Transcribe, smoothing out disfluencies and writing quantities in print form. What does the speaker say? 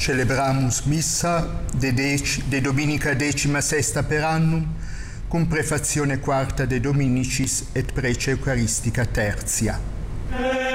celebramus missa de dominica 16 per annum, cum prefazione quarta de Dominicis et prece Eucaristica tertia.